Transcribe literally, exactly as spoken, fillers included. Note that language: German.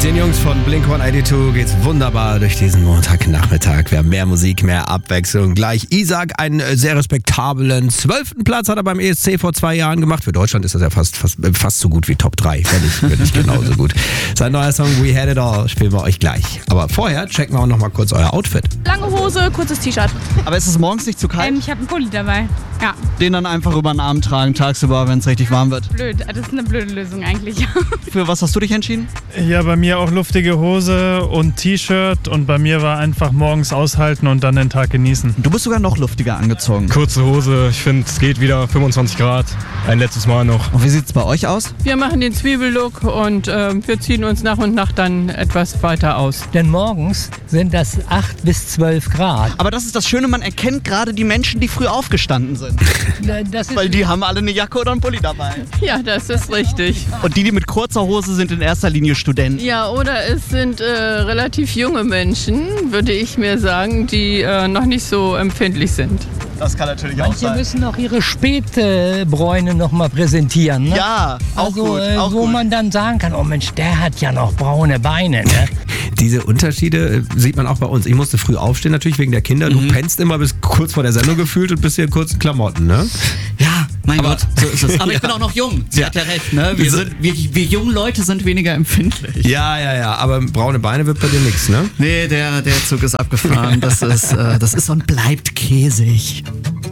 den Jungs von Blink hundertzweiundachtzig geht's wunderbar durch diesen Montagnachmittag. Wir haben mehr Musik, mehr Abwechslung. Gleich Isaac, einen sehr respektablen zwölften Platz hat er beim E S C vor zwei Jahren gemacht. Für Deutschland ist das ja fast, fast, fast so gut wie Top drei, wenn nicht, wenn nicht genauso gut. Sein neuer Song We Had It All spielen wir euch gleich. Aber vorher checken wir auch noch mal kurz euer Outfit. Lange Hose, kurzes T-Shirt. Aber ist es morgens nicht zu kalt? Ähm, ich habe einen Pulli dabei. Ja. Den dann einfach über den Arm tragen, tagsüber, wenn es richtig warm wird. Blöd, das ist eine blöde Lösung eigentlich. Für was hast du dich entschieden? Ja, bei mir auch luftige Hose und T-Shirt und bei mir war einfach morgens aushalten und dann den Tag genießen. Du bist sogar noch luftiger angezogen. Kurze Hose, ich finde es geht wieder, fünfundzwanzig Grad, ein letztes Mal noch. Und wie sieht es bei euch aus? Wir machen den Zwiebellook und äh, wir ziehen uns nach und nach dann etwas weiter aus. Denn morgens sind das acht bis zwölf Grad. Aber das ist das Schöne, man erkennt gerade die Menschen, die früh aufgestanden sind. Das ist Weil die haben alle eine Jacke oder einen Pulli dabei. Ja, das ist richtig. Und die, die mit kurzer Hose sind, in erster Linie Studenten. Ja, oder es sind äh, relativ junge Menschen, würde ich mir sagen, die äh, noch nicht so empfindlich sind. Das kann natürlich auch Manche sein. müssen auch ihre Spätbräune noch mal präsentieren. Ne? Ja, auch also, gut. äh, Auch wo gut. man dann sagen kann, oh Mensch, der hat ja noch braune Beine. Ne? Diese Unterschiede sieht man auch bei uns. Ich musste früh aufstehen, natürlich wegen der Kinder. Du Mhm. pennst immer bis kurz vor der Sendung gefühlt und bist hier in kurzen Klamotten, ne? Ja, mein Aber- Gott, so ist es. Aber ich bin Ja. auch noch jung. Sie Ja. hat ja recht, ne? Wir, So- sind, wir, wir jungen Leute sind weniger empfindlich. Ja, ja, ja. Aber braune Beine wird bei dir nichts, ne? Nee, der, der Zug ist abgefahren. Das ist, äh, das ist und bleibt käsig.